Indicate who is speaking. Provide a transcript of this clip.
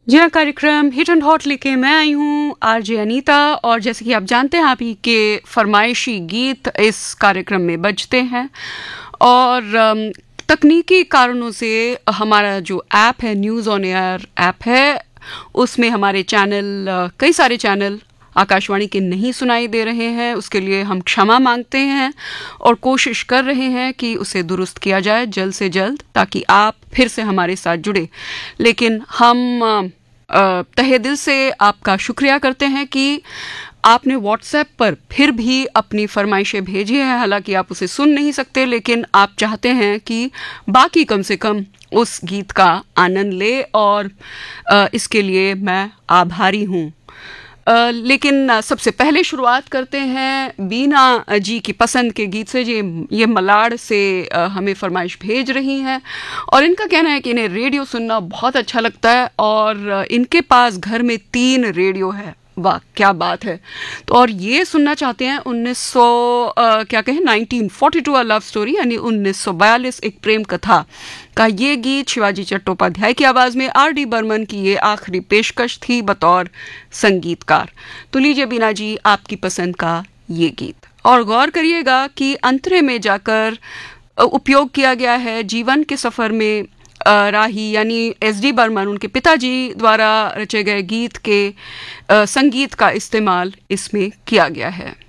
Speaker 1: जी हाँ, कार्यक्रम hit and hot लेके मैं आई हूँ आरजे अनीता। और जैसे कि आप जानते हैं, आप ही के फरमाइशी गीत इस कार्यक्रम में बजते हैं। और तकनीकी कारणों से हमारा जो ऐप है, न्यूज़ ऑन एयर ऐप है, उसमें हमारे चैनल, कई सारे चैनल आकाशवाणी के नहीं सुनाई दे रहे हैं। उसके लिए हम क्षमा मांगते हैं और कोशिश कर रहे हैं कि उसे दुरुस्त किया जाए जल्द से जल्द, ताकि आप फिर से हमारे साथ जुड़े। लेकिन हम तहे दिल से आपका शुक्रिया करते हैं कि आपने व्हाट्सएप पर फिर भी अपनी फरमाइशें भेजी हैं। हालांकि आप उसे सुन नहीं सकते, लेकिन आप चाहते हैं कि बाकी कम से कम उस गीत का आनंद ले, और इसके लिए मैं आभारी हूँ। लेकिन सबसे पहले शुरुआत करते हैं बीना जी की पसंद के गीत से। ये मलाड से हमें फरमाइश भेज रही हैं, और इनका कहना है कि इन्हें रेडियो सुनना बहुत अच्छा लगता है, और इनके पास घर में 3 रेडियो है। वाह, क्या बात है। तो और ये सुनना चाहते हैं 1942 अ लव स्टोरी, यानी 1942 एक प्रेम कथा का ये गीत शिवाजी चट्टोपाध्याय की आवाज़ में आर डी बर्मन की ये आखिरी पेशकश थी बतौर संगीतकार। तो लीजिए बीना जी, आपकी पसंद का ये गीत। और गौर करिएगा कि अंतरे में जाकर उपयोग किया गया है जीवन के सफ़र में राही यानी एस.डी. बर्मन, उनके पिताजी द्वारा रचे गए गीत के संगीत का इस्तेमाल इसमें किया गया है।